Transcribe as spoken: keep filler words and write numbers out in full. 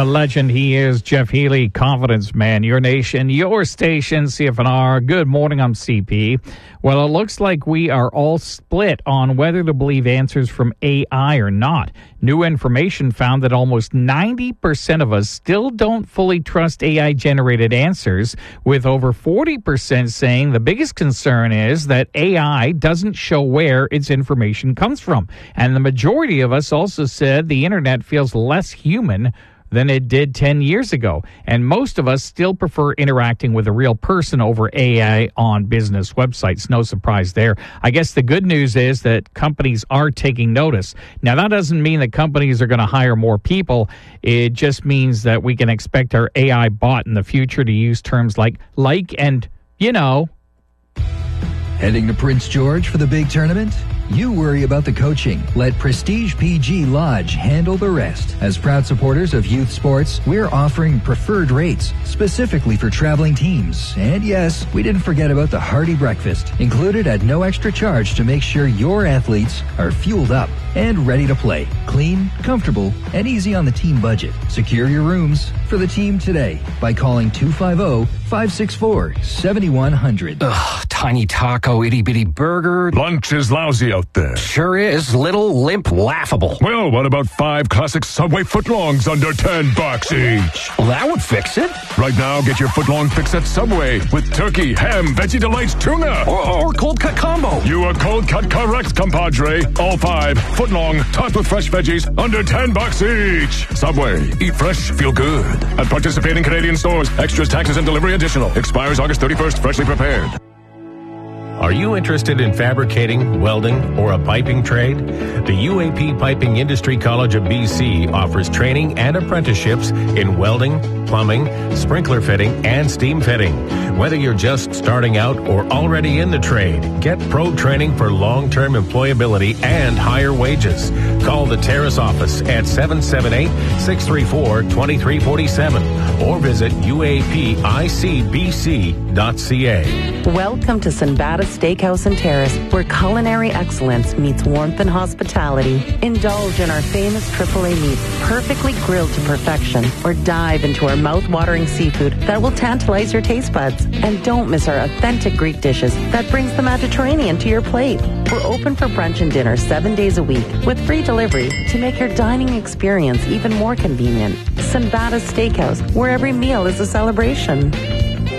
a legend he is. Jeff Healy, Confidence Man, your nation, your station, C F N R. Good morning, I'm C P. Well, it looks like we are all split on whether to believe answers from A I or not. New information found that almost ninety percent of us still don't fully trust A I-generated answers, with over forty percent saying the biggest concern is that A I doesn't show where its information comes from. And the majority of us also said the internet feels less human than it did ten years ago. And most of us still prefer interacting with a real person over A I on business websites. No surprise there. I guess the good news is that companies are taking notice. Now, that doesn't mean that companies are going to hire more people. It just means that we can expect our A I bot in the future to use terms like like and, you know. Heading to Prince George for the big tournament? You worry about the coaching. Let Prestige P G Lodge handle the rest. As proud supporters of youth sports, we're offering preferred rates specifically for traveling teams. And yes, we didn't forget about the hearty breakfast, included at no extra charge to make sure your athletes are fueled up and ready to play. Clean, comfortable, and easy on the team budget. Secure your rooms for the team today by calling two five zero, five six four, seven one zero zero. Ugh, tiny taco, itty-bitty burger. Lunch is lousy out there. Sure is. Little, limp, laughable. Well, what about five classic Subway footlongs under ten bucks each? Well, that would fix it. Right now, get your footlong fix at Subway with turkey, ham, veggie delights, tuna. Or, or cold cut combo. You are cold cut correct, compadre. All five footlong topped with fresh veggies under ten bucks each. Subway. Eat fresh, feel good. At participating Canadian stores. Extras, taxes, and delivery additional. Expires August thirty-first. Freshly prepared. Are you interested in fabricating, welding, or a piping trade? The U A P Piping Industry College of B C offers training and apprenticeships in welding, plumbing, sprinkler fitting, and steam fitting. Whether you're just starting out or already in the trade, get pro training for long-term employability and higher wages. Call the Terrace office at seven seven eight, six three four, two three four seven or visit U A P I C B C dot C A. Welcome to Sinbada Steakhouse and Terrace, where culinary excellence meets warmth and hospitality. Indulge in our famous triple A meats, perfectly grilled to perfection, or dive into our mouth-watering seafood that will tantalize your taste buds. And don't miss our authentic Greek dishes that brings the Mediterranean to your plate. We're open for brunch and dinner seven days a week with free delivery to make your dining experience even more convenient. Sinbada Steakhouse, where every meal is a celebration.